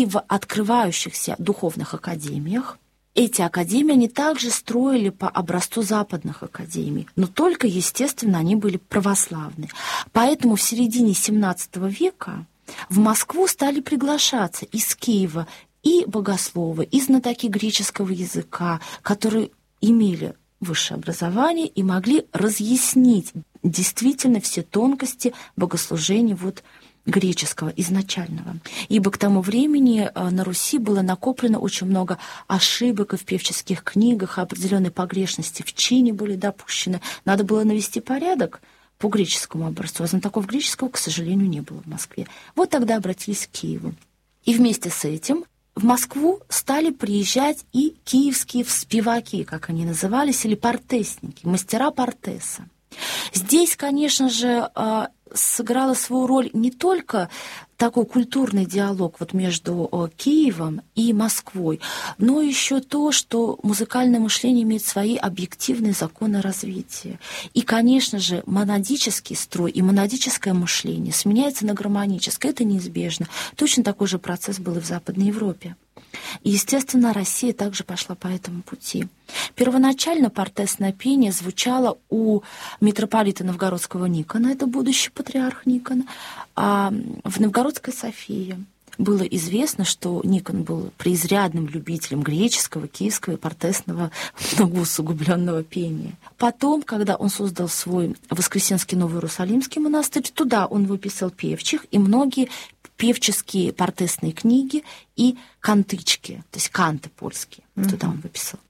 в открывающихся духовных академиях. Эти академии они также строили по образцу западных академий, но только, естественно, они были православные. Поэтому в середине XVII века в Москву стали приглашаться из Киева и богословы, и знатоки греческого языка, которые имели высшее образование и могли разъяснить действительно все тонкости богослужения греческого изначального. Ибо к тому времени на Руси было накоплено очень много ошибок и в певческих книгах, определенные погрешности в чине были допущены. Надо было навести порядок по греческому образцу, а знатоков греческого, к сожалению, не было в Москве. Вот тогда обратились к Киеву. И вместе с этим в Москву стали приезжать и киевские вспеваки, как они назывались, или портесники, мастера портеса. Здесь, конечно же, сыграла свою роль не только такой культурный диалог между Киевом и Москвой, но еще то, что музыкальное мышление имеет свои объективные законы развития. И, конечно же, монадический строй и монадическое мышление сменяется на гармоническое. Это неизбежно. Точно такой же процесс был и в Западной Европе. И, естественно, Россия также пошла по этому пути. Первоначально портесное пение звучало у митрополита Новгородского Никона, это будущий патриарх Никон, а в Новгородской Софии было известно, что Никон был преизрядным любителем греческого, киевского и портесного многоусугубленного пения. Потом, когда он создал свой Воскресенский Новоиерусалимский монастырь, туда он выписал певчих, и многие певческие портесные книги и кантычки, то есть канты польские, туда он выписал.